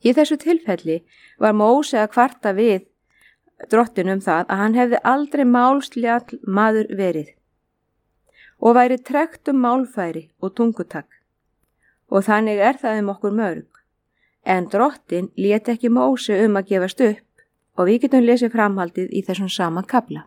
Í þessu tilfelli var Móse að kvarta við drottin það að hann hefði aldrei málsljall maður verið og væri tregt málfæri og tungutak. Og þannig það okkur mörg. En drottin lét ekki Móse að gefast upp og við getum lesið framhaldið í þessum sama kafla.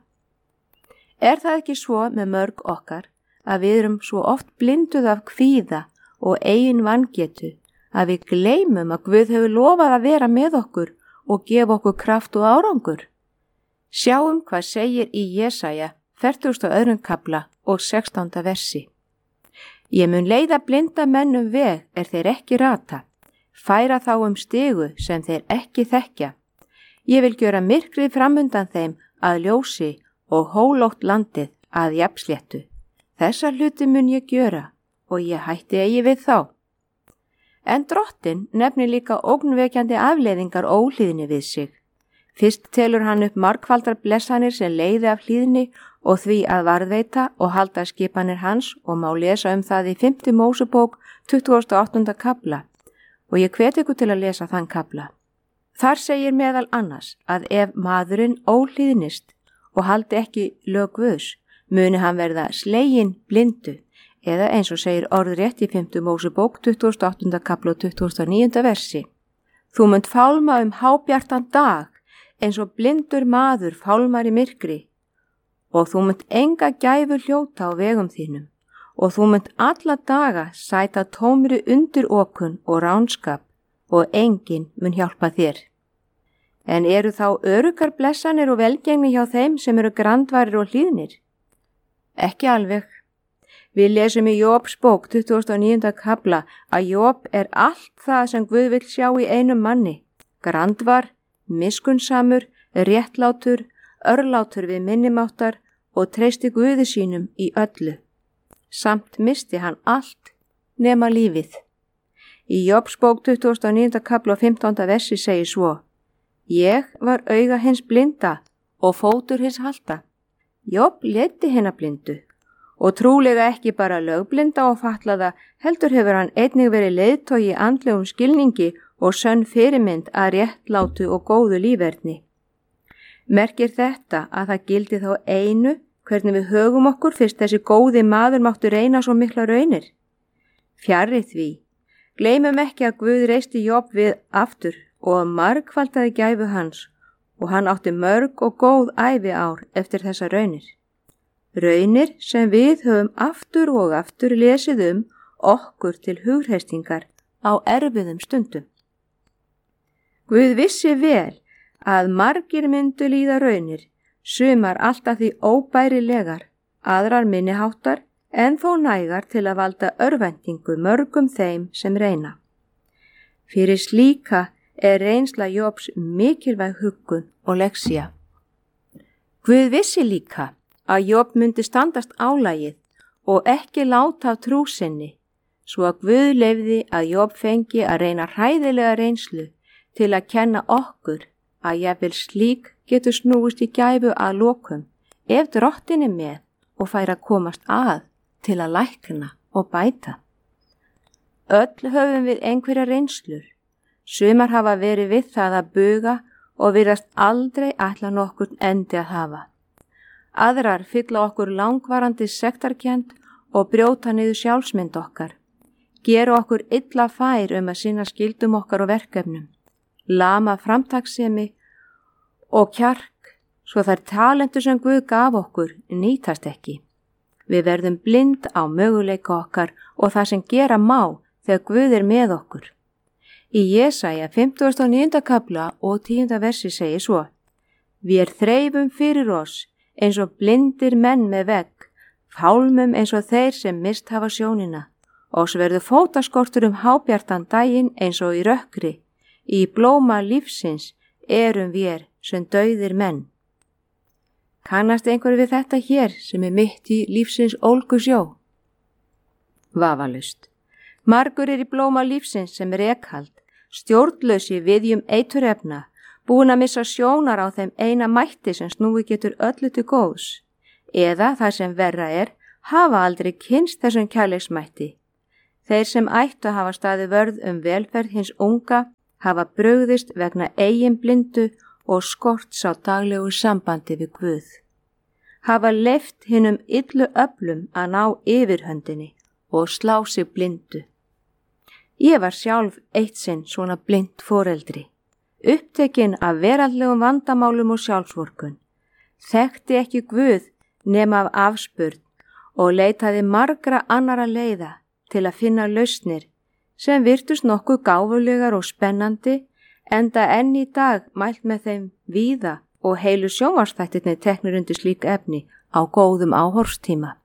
Það ekki svo með mörg okkar að við erum svo oft blinduð af kvíða og eigin vangetu að við gleymum að Guð hefur lofað að vera með okkur og gefa okkur kraft og árangur? Sjáum hvað segir í Jesaja 42. kafla og 16. versi. Ég mun leiða blinda mennum veg þeir ekki rata, færa þá stigu sem þeir ekki þekkja. Ég vil gjöra myrkrið framundan þeim að ljósi og hólótt landið að jafnsléttu. Þessa hluti mun ég gjöra og ég hætti eigi við þá. En drottin nefnir líka ógnvekjandi afleiðingar óhlýðni við sig. Fyrst telur hann upp margfaldar blessanir sem leiði af hlýðni og því að varðveita og halda skipanir hans og má lesa það í 5. Mósebók 28. kafla og ég hvet ykkur til að lesa þann kafla. Þar segir meðal annars að ef maðurinn óhlýðnist og haldi ekki lög Guðs, muni hann verða sleginn blindu eða eins og segir orðrétt í 5. Mósebók 28. kafla og 29. versi. Þú munt fálma hábjartan dag eins og blindur maður fálmar í myrkri og þú munt enga gæfu hljóta á vegum þínum og þú munt alla daga sæta tómri undirókun og ránskap og enginn mun hjálpa þér. En eru þá öruggar blessanir og velgengni hjá þeim sem eru grandvarir og hlýðnir? Ekki alveg. Við lesum í Jóbs bók 29. kafla að Jób allt það sem Guð vill sjá í einum manni, grandvar, miskunnsamur, réttlátur, örlátur við minnimáttar og treysti Guði sínum í öllu. Samt misti hann allt nema lífið. Í Jóbs bók 29. kafla og 15. versi segir svo: Ég var auga hins blinda og fótur hins halta. Jób leiddi hina blindu og trúlega ekki bara lögblinda og fatlaða, heldur hefur hann einnig verið leiðtogi í andlegum skilningi og sönn fyrirmynd að réttlátu og góðu líferni. Merkir þetta að það gildi þá einu hvernig við högum okkur fyrst þessi góði maður mátti reyna svo mikla raunir? Fjarri því. Gleymum ekki að Guð reisti Jób við aftur og margfaldaði gæfu hans og hann átti mörg og góð æviár eftir þessa raunir. Raunir sem við höfum aftur og aftur lesið okkur til hugreistingar á erfiðum stundum. Guð vissi vel að margir myndu líða raunir, sumar alltaf því óbærilegar, aðrar minniháttar en þó nægar til að valda örvæntingu mörgum þeim sem reyna. Fyrir slíka reynsla Jóbs mikilvæg huggun og lexía. Guð vissi líka að Jób myndi standast álagið og ekki láta af trú sinni, svo að Guð leyfði að Jób fengi að reyna hræðilega reynslu til að kenna okkur að jafnvel slík getur snúist í gæfu að lokum ef drottin með og fær að komast að til að lækna og bæta. Öll höfum við einhverja reynslur. Sumar hafa verið við það að buga og virðast aldrei ætla nokkurn endi að hafa. Aðrar fylla okkur langvarandi sektarkennd og brjóta niður sjálfsmynd okkar. Gera okkur illa fær að sinna skyldum okkar og verkefnum. Lama framtakssemi og kjark svo þær talentur sem Guð gaf okkur nýtast ekki. Við verðum blind á möguleika okkar og það sem gera má þegar Guð með okkur. Í Jesaja 59. kafla og 10. versi segir svo: Við þreifum fyrir oss eins og blindir menn með vegg, fálmum eins og þeir sem mist hafa sjónina, og verður fótaskortur hábjartan daginn eins og í rökkri. Í blóma lífsins erum við sem dauðir menn. Kannast einhver við þetta hér sem mitt í lífsins ólgusjó? Vafalaust. Margur í blóma lífsins sem rekhald, stjórnlausi viðjum eiturefna, búin að missa sjónar á þeim eina mætti sem snúi getur öllu til góðs, eða það sem verra hafa aldrei kynnst þessum kærleiksmætti. Þeir sem ættu að hafa staðið vörð velferð hins unga hafa brugðist vegna eigin blindu og skorts á daglegu sambandi við Guð. Hafa leyft hinum illu öflum að ná yfirhöndinni og slá sig blindu. Ég var sjálf eitt sinn svona blind foreldri, upptekinn af veraldlegum vandamálum og sjálfsvorkun, þekkti ekki Guð nema af afspurn og leitaði margra annara leiða til að finna lausnir sem virtust nokkuð gáfulegar og spennandi, enda enn í dag mælt með þeim víða og heilu sjónvarpsþættirnir teknir undir slík efni á góðum áhorfstíma.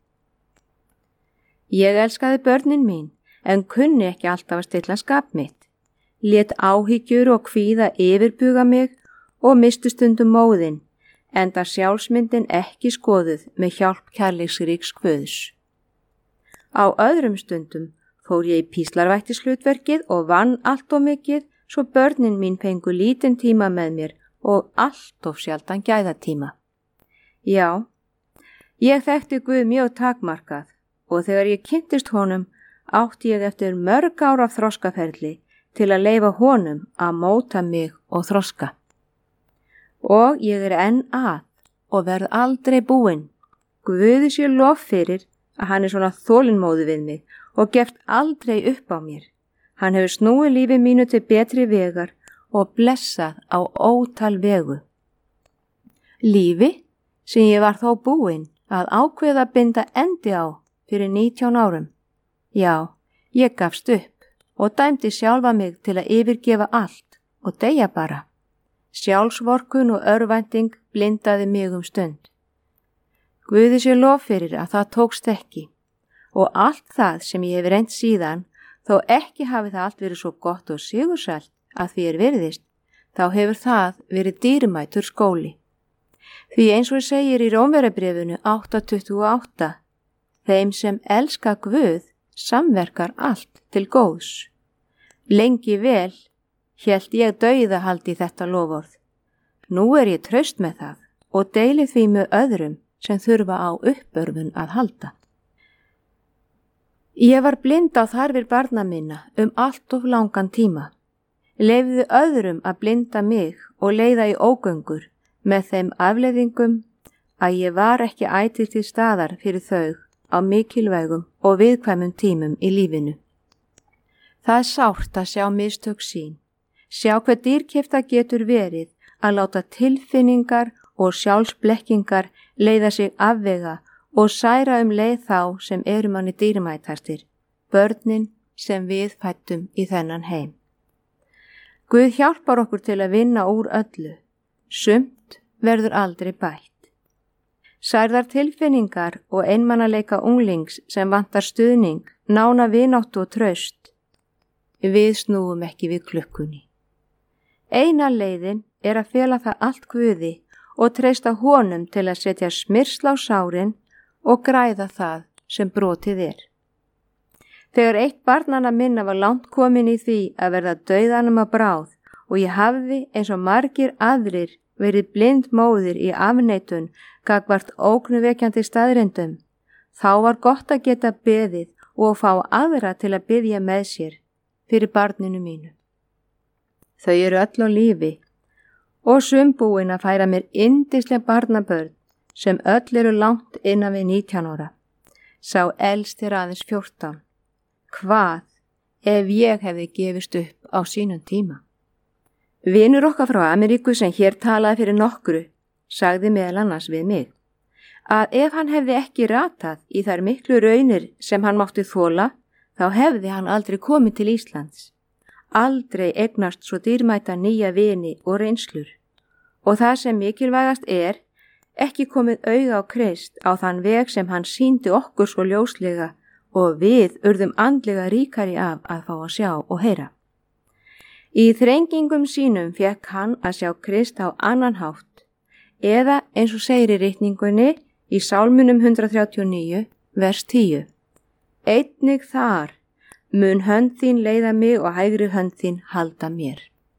Ég elskaði börnin mín, en kunni ekki alltaf að stilla skap mitt, lét áhyggjur og kvíða yfirbuga mig og mistu stundum móðinn, enda sjálfsmyndin ekki skoðuð með hjálp kærleiksríks Guðs. Á öðrum stundum fór ég í píslarvættishlutverkið og vann allt of mikið svo börnin mín fengu lítinn tíma með mér og allt of sjaldan gæðatíma. Já, ég þekkti Guð mjög takmarkað og þegar ég kynntist honum átti ég eftir mörg ára þroskaferli til að leyfa honum að móta mig og þroska. Og ég enn að og verð aldrei búinn. Guði sé lof fyrir að hann svona þolinmóður við mig og gefst aldrei upp á mér. Hann hefur snúið lífi mínu til betri vegar og blessað á ótal vegu. Lífi sem ég var þó búinn að ákveða að binda endi á fyrir 19 árum. Já, ég gafst upp og dæmdi sjálfa mig til að yfirgefa allt og deyja bara. Sjálfsvorkun og örvænting blindaði mig stund. Guði sé lof fyrir að það tókst ekki og allt það sem ég hef reynt síðan, þó ekki hafi það allt verið svo gott og sigursælt að því virðist, þá hefur það verið dýrmætur skóli. Því eins og segir í Rómverjabréfinu 8:28, þeim sem elska Guð samverkar allt til góðs. Lengi vel hélt ég dauðahaldi þetta loforð. Nú ég traust með það og deili því með öðrum sem þurfa á uppörfun að halda. Ég var blind á þarfir barna minna allt of langan tíma. Leyfði öðrum að blinda mig og leiða í ógöngur með þeim afleiðingum að ég var ekki ætíð til staðar fyrir þau á mikilvægum og viðkvæmum tímum í lífinu. Það sárt að sjá mistök sín, sjá hver dýrkeypt það getur verið að láta tilfinningar og sjálfsblekkingar leiða sig afvega og særa leið þá sem eru manni dýrmætastir, börnin sem við fættum í þennan heim. Guð hjálpar okkur til að vinna úr öllu, sumt verður aldrei bætt. Særðar tilfinningar og einmanaleika unglings sem vantar stuðning, nána vináttu og traust. Við snúum ekki við klukkunni. Eina leiðin að fela það allt Guði og treysta honum til að setja smyrsl á sárin og græða það sem brotið Þegar eitt barnanna minna var langt komin í því að verða dauðanum að bráð og ég hafði eins og margir aðrir verið blind móðir í afneitun gagnvart ógnvekjandi staðreyndum, þá var gott að geta beðið og fá aðra til að biðja með sér fyrir barninu mínu. Þau eru öll á lífi og búin að færa mér yndisleg barnabörn sem öll eru langt innan við 19 ára. Sá elst aðeins 14. Hvað ef ég hefði gefist upp á sínum tíma? Vinur okkar frá Ameríku sem hér talaði fyrir nokkru sagði meðal annars við mig að ef hann hefði ekki ratað í þær miklu raunir sem hann mátti þola, þá hefði hann aldrei komið til Íslands, aldrei eignast svo dýrmæta nýja vini og reynslur og það sem mikilvægast ekki komið auga á Krist á þann veg sem hann sýndi okkur svo ljóslega og við urðum andlega ríkari af að fá að sjá og heyra. Í þrengingum sínum fékk hann að sjá Krist á annan hátt, eða eins og segir í ritningunni í Sálmunum 139, vers 10. Einnig þar mun hönd þín leiða mig og hægri hönd þín halda mér.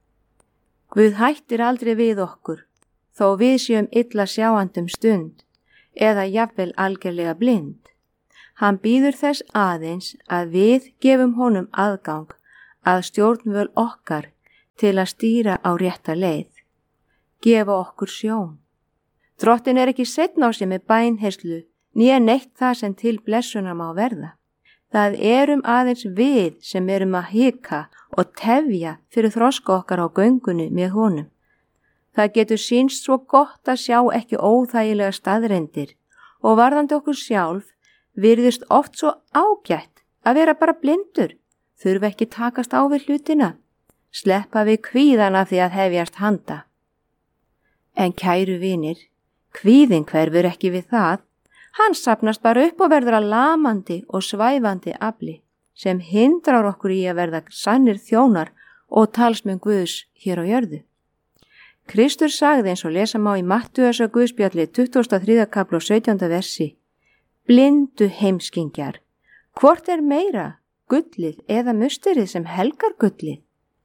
Guð hættir aldrei við okkur, þó við séum illa sjáandum stund, eða jafnvel algerlega blind. Hann býður þess aðeins að við gefum honum aðgang að stjórnvöl okkar til að stýra á rétta leið. Gefa okkur sjón. Drottinn ekki seinna á sig með bænherslu, né neitt það sem til blessunar má verða. Það aðeins við sem að hika og tefja fyrir þroska okkar á göngunni með honum. Það getur sýnst svo gott að sjá ekki óþægilega staðreyndir og varðandi okkur sjálf virðist oft svo ágætt að vera bara blindur, þurfa ekki takast á við hlutina, sleppa við kvíðana því að hefjast handa. En kæru vinir, kvíðin hverfur ekki við það, hann safnast bara upp og verður að lamandi og svæfandi afli sem hindrar okkur í að verða sannir þjónar og talsmenn Guðs hér á jörðu. Kristur sagði eins og lesa má í Mattheusar Guðspjalli 23. kapla og 17. versi: Blindu heimskingjar, hvort meira, gullið eða musterið sem helgar gullið?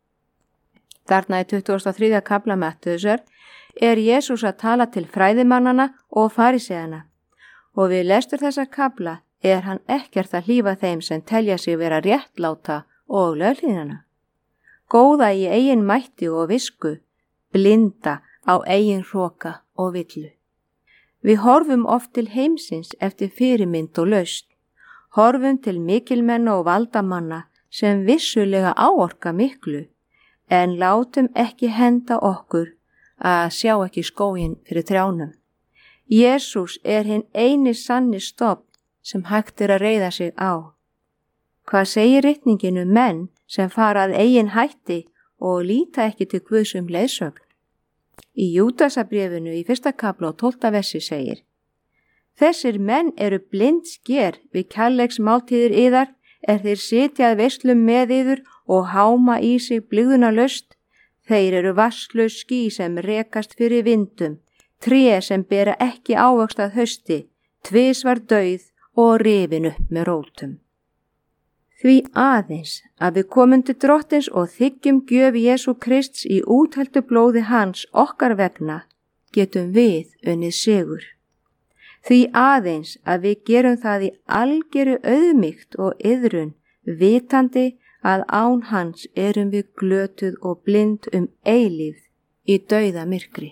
Þarna í 23. kapla Mattheusar Jesús að tala til fræðimannana og fariseana og við lestur þessa kapla hann ekkert að hlífa þeim sem telja sig vera réttláta og löghlýðnana. Góða í eigin mætti og visku, blinda á eigin hroka og villu. Við horfum oft til heimsins eftir fyrirmynd og lausn, horfum til mikilmenna og valdamanna sem vissulega áorka miklu, en látum ekki henda okkur að sjá ekki skóginn fyrir trjánum. Jesús hinn eini sanni stofn sem hægt að reiða sig á. Hvað segir ritningin menn sem fara að eigin hætti og líta ekki til Guðs leiðsögn? Í Júdasarbréfinu í 1. kapla og 12. versi segir: Þessir menn blind sker við kærleiksmáltíðir yðar þeir sitja að veislum með yður og háma í sig blygðunarlaust. Þeir vatnslaus ský sem rekast fyrir vindum, tré sem bera ekki ávöxt að hausti, tvisvar dauð og rifin upp með rótum. Því aðeins að við komum til Drottins og þiggjum gjöf Jesú Krists í útheltu blóði hans okkar vegna, getum við unnið sigur. Því aðeins að við gerum það í algeru auðmýkt og iðrun, vitandi að án hans við glötuð og blind eilífð í dauða myrkri.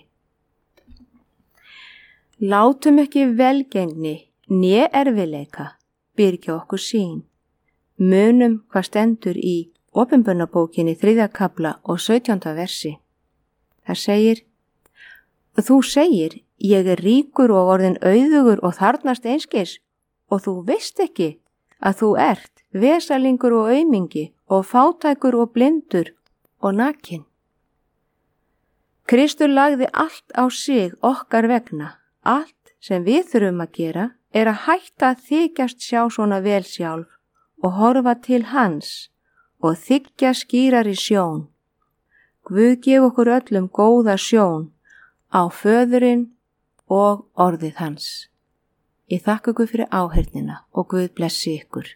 Látum ekki velgengni né erfiðleika byrgja okkur sýn. Munum hvað stendur í Opinberunarbókinni 3. kapla og 17. versi. Það segir: Þú segir, ég ríkur og orðin auðugur og þarnast einskis, og þú veist ekki að þú vesalingur og aumingi og fátækur og blindur og nakinn. Kristur lagði allt á sig okkar vegna. Allt sem við þurfum að gera að hætta að þykjast sjá svona vel sjálf og horfa til hans og þykja skýrari sjón. Guð gef okkur öllum góða sjón á föðurinn og orðið hans. Ég þakka ykkur fyrir áheyrnina og Guð blessi ykkur.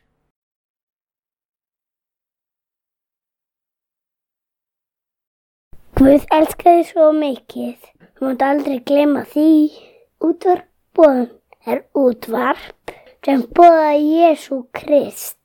Guð elskar þig svo mikið. Þú mátt aldrei gleyma því. Útvarp útvarp sem boðar Jesú Krist.